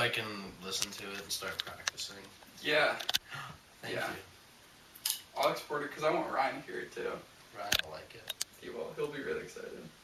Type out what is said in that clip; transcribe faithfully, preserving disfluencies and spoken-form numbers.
I can listen to it and start practicing. Yeah. Thank yeah. you. I'll export it because I want Ryan to hear it too. Ryan will like it. He will. He'll be really excited.